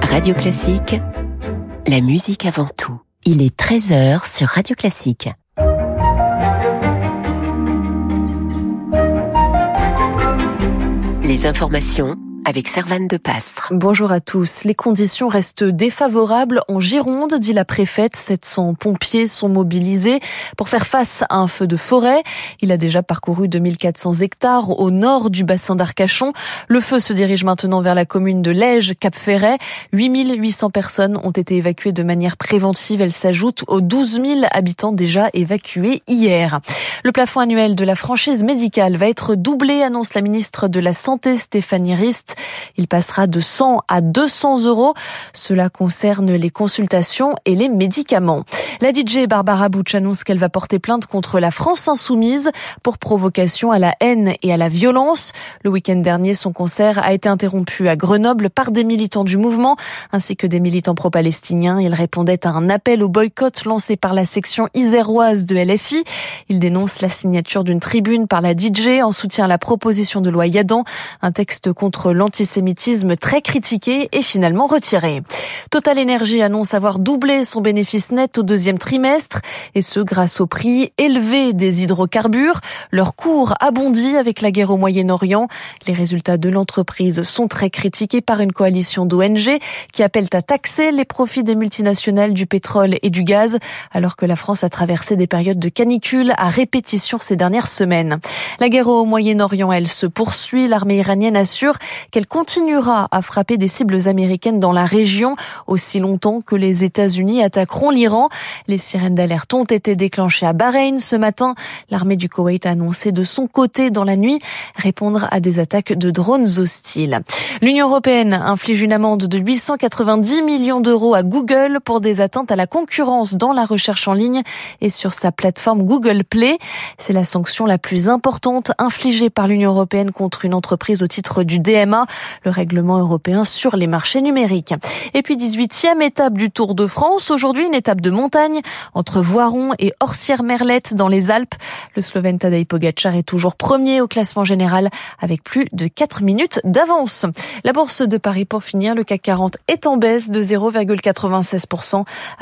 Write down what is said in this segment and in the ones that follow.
Radio Classique, la musique avant tout. Il est 13h sur Radio Classique. Les informations avec Servane de Pastre. Bonjour à tous. Les conditions restent défavorables en Gironde, dit la préfète. 700 pompiers sont mobilisés pour faire face à un feu de forêt. Il a déjà parcouru 2400 hectares au nord du bassin d'Arcachon. Le feu se dirige maintenant vers la commune de Lège-Cap-Ferret. 8800 personnes ont été évacuées de manière préventive. Elles s'ajoutent aux 12 000 habitants déjà évacués hier. Le plafond annuel de la franchise médicale va être doublé, annonce la ministre de la Santé Stéphanie Rist. Il passera de 100 à 200 euros. Cela concerne les consultations et les médicaments. La DJ Barbara Butch annonce qu'elle va porter plainte contre la France Insoumise pour provocation à la haine et à la violence. Le week-end dernier, son concert a été interrompu à Grenoble par des militants du mouvement ainsi que des militants pro-palestiniens. Il répondait à un appel au boycott lancé par la section iséroise de LFI. Il dénonce la signature d'une tribune par la DJ en soutien à la proposition de loi Yadan, un texte contre l'antisémitisme très critiqué et finalement retiré. Total Energy annonce avoir doublé son bénéfice net au deuxième trimestre, et ce grâce au prix élevé des hydrocarbures. Leur cours a bondi avec la guerre au Moyen-Orient. Les résultats de l'entreprise sont très critiqués par une coalition d'ONG qui appellent à taxer les profits des multinationales du pétrole et du gaz, alors que la France a traversé des périodes de canicule à répétition ces dernières semaines. La guerre au Moyen-Orient, elle se poursuit. L'armée iranienne assure qu'elle continuera à frapper des cibles américaines dans la région aussi longtemps que les États-Unis attaqueront l'Iran. Les sirènes d'alerte ont été déclenchées à Bahreïn ce matin. L'armée du Koweït a annoncé de son côté dans la nuit répondre à des attaques de drones hostiles. L'Union européenne inflige une amende de 890 millions d'euros à Google pour des atteintes à la concurrence dans la recherche en ligne et sur sa plateforme Google Play. C'est la sanction la plus importante infligée par l'Union européenne contre une entreprise au titre du DMA, le règlement européen sur les marchés numériques. Et puis 18e étape du Tour de France. Aujourd'hui, une étape de montagne entre Voiron et Orsières-Merlette dans les Alpes. Le Slovène Tadej Pogačar est toujours premier au classement général avec plus de 4 minutes d'avance. La bourse de Paris pour finir, le CAC 40 est en baisse de 0,96% à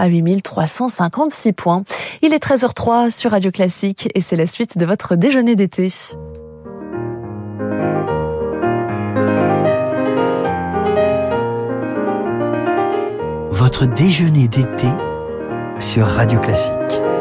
8356 points. Il est 13h03 sur Radio Classique et c'est la suite de votre déjeuner d'été. Votre déjeuner d'été sur Radio Classique.